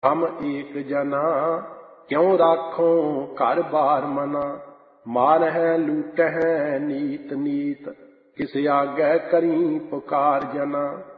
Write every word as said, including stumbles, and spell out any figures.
हम एक जना, क्यों राखो घर बार मना। मार है लूट है नीत नीत, किस आगे करी पुकार जना।